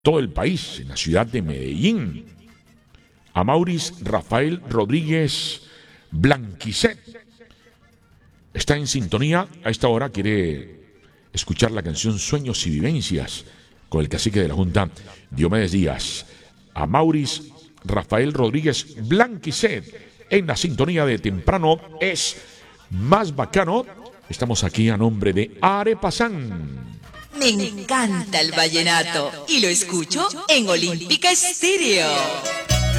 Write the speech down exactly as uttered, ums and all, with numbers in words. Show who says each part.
Speaker 1: todo el país, en la ciudad de Medellín. A Maurice Rafael Rodríguez Blanquicet está en sintonía. A esta hora quiere escuchar la canción Sueños y Vivencias con el cacique de la Junta, Diomedes Díaz. A Maurice Rafael Rodríguez Blanquicet en la sintonía de Temprano es Más Bacano. Estamos aquí a nombre de Arepasán.
Speaker 2: Me encanta el vallenato y lo escucho en Olímpica Estéreo.